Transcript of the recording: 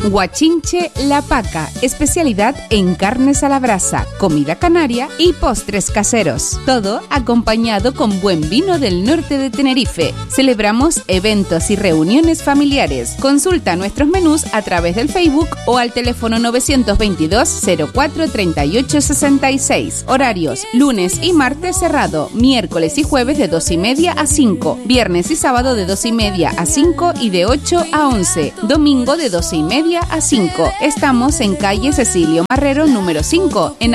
Guachinche La Paca, especialidad en carnes a la brasa, comida canaria y postres caseros. Todo acompañado con buen vino del norte de Tenerife. Celebramos eventos y reuniones familiares. Consulta nuestros menús a través del Facebook o al teléfono 922 04 38 66. Horarios: lunes y martes cerrado, miércoles y jueves de 2:30 a 5, viernes y sábado de 2:30 a 5 y de 8 a 11, domingo de 12:30 a 5. Estamos en calle Cecilio Marrero número 5, en